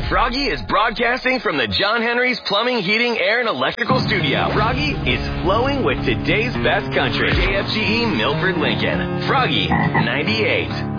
Froggy is broadcasting from the John Henry's Plumbing, Heating, Air, and Electrical Studio. Froggy is flowing with today's best country. KFGE Milford, Lincoln. Froggy 98.